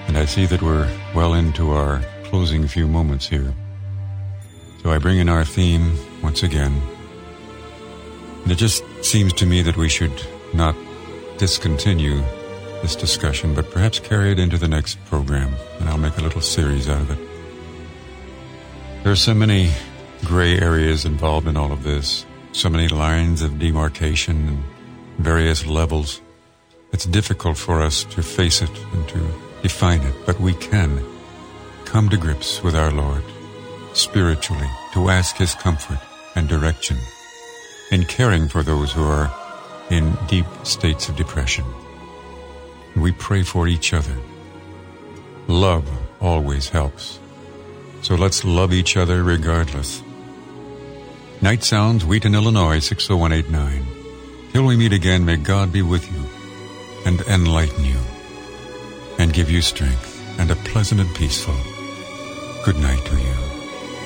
And I see that we're well into our closing few moments here. So I bring in our theme once again. And it just seems to me that we should not discontinue this discussion, but perhaps carry it into the next program, and I'll make a little series out of it. There are so many gray areas involved in all of this, so many lines of demarcation and various levels. It's difficult for us to face it and to define it, but we can come to grips with our Lord spiritually to ask His comfort and direction in caring for those who are in deep states of depression. We pray for each other. Love always helps. So let's love each other regardless. Night Sounds, Wheaton, Illinois, 60189. Till we meet again, may God be with you and enlighten you and give you strength and a pleasant and peaceful good night.